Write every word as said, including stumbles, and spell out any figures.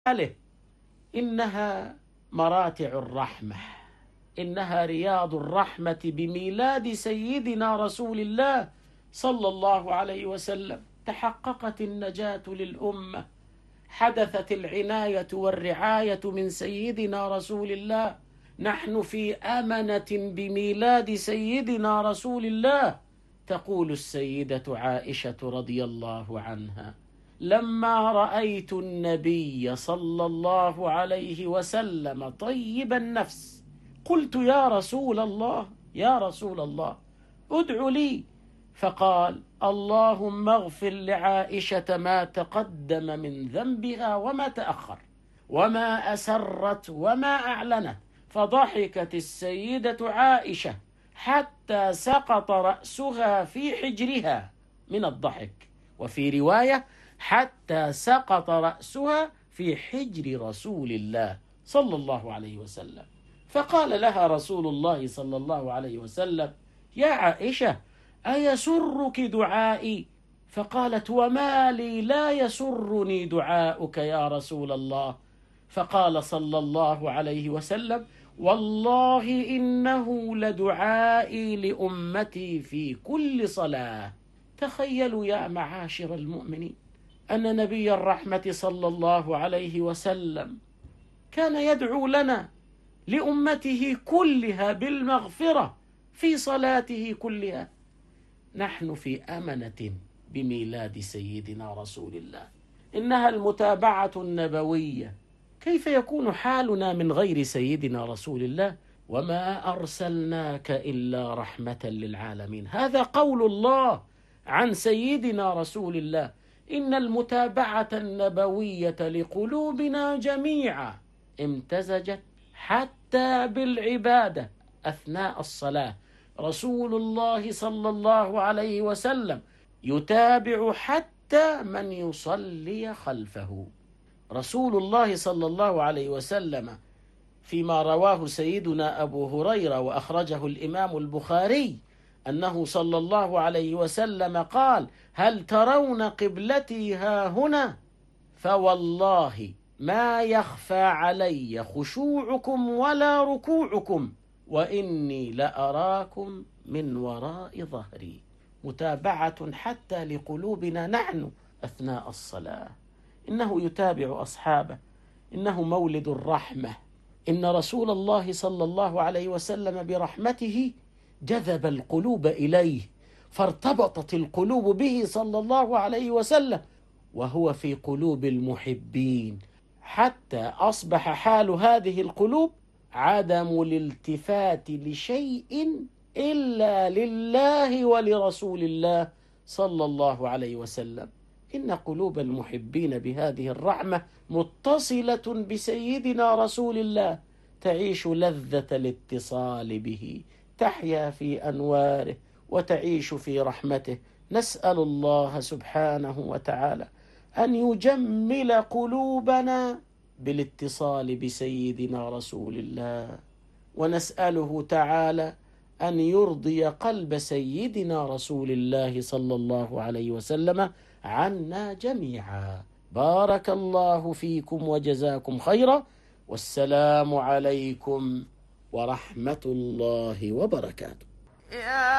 له إنها مراتع الرحمة، إنها رياض الرحمة بميلاد سيدنا رسول الله صلى الله عليه وسلم. تحققت النجاة للأمة، حدثت العناية والرعاية من سيدنا رسول الله. نحن في أمنة بميلاد سيدنا رسول الله. تقول السيدة عائشة رضي الله عنها: لما رأيت النبي صلى الله عليه وسلم طيب النفس قلت يا رسول الله يا رسول الله ادع لي، فقال: اللهم اغفر لعائشة ما تقدم من ذنبها وما تأخر وما أسرت وما أعلنت. فضحكت السيدة عائشة حتى سقط رأسها في حجرها من الضحك، وفي رواية حتى سقط رأسها في حجر رسول الله صلى الله عليه وسلم. فقال لها رسول الله صلى الله عليه وسلم: يا عائشة، أيسرك دعائي؟ فقالت: وما لي لا يسرني دعاؤك يا رسول الله. فقال صلى الله عليه وسلم: والله إنه لدعائي لأمتي في كل صلاة. تخيلوا يا معاشر المؤمنين أن نبي الرحمة صلى الله عليه وسلم كان يدعو لنا لأمته كلها بالمغفرة في صلاته كلها. نحن في أمنة بميلاد سيدنا رسول الله، إنها المتابعة النبوية. كيف يكون حالنا من غير سيدنا رسول الله؟ وما أرسلناك إلا رحمة للعالمين. هذا قول الله عن سيدنا رسول الله: إن المتابعة النبوية لقلوبنا جميعا امتزجت حتى بالعبادة أثناء الصلاة. رسول الله صلى الله عليه وسلم يتابع حتى من يصلي خلفه. رسول الله صلى الله عليه وسلم فيما رواه سيدنا أبو هريرة وأخرجه الإمام البخاري أنه صلى الله عليه وسلم قال: هل ترون قبلتي ها هنا؟ فوالله ما يخفى علي خشوعكم ولا ركوعكم، وإني لأراكم من وراء ظهري. متابعة حتى لقلوبنا نحن أثناء الصلاة. إنه يتابع أصحابه، إنه مولد الرحمة. إن رسول الله صلى الله عليه وسلم برحمته جذب القلوب إليه، فارتبطت القلوب به صلى الله عليه وسلم، وهو في قلوب المحبين، حتى أصبح حال هذه القلوب عدم الالتفات لشيء إلا لله ولرسول الله صلى الله عليه وسلم. إن قلوب المحبين بهذه الرحمة متصلة بسيدنا رسول الله، تعيش لذة الاتصال به، تحيا في أنواره وتعيش في رحمته. نسأل الله سبحانه وتعالى أن يجمل قلوبنا بالاتصال بسيدنا رسول الله، ونسأله تعالى أن يرضي قلب سيدنا رسول الله صلى الله عليه وسلم عنا جميعا. بارك الله فيكم وجزاكم خيرا، والسلام عليكم ورحمة الله وبركاته.